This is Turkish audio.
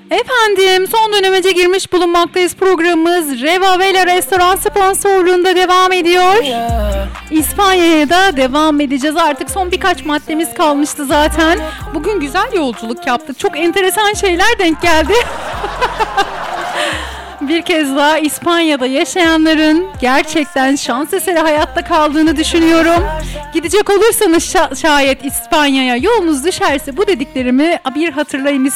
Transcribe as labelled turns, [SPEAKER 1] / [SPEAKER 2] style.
[SPEAKER 1] Efendim, son dönemece girmiş bulunmaktayız. Programımız Reva Vela Restoran sponsorluğunda devam ediyor. İspanya'ya da devam edeceğiz. Artık son birkaç maddemiz kalmıştı zaten. Bugün güzel yolculuk yaptık. Çok enteresan şeyler denk geldi. Bir kez daha İspanya'da yaşayanların gerçekten şans eseri hayatta kaldığını düşünüyorum. Gidecek olursanız şayet İspanya'ya yolunuz düşerse bu dediklerimi bir hatırlayın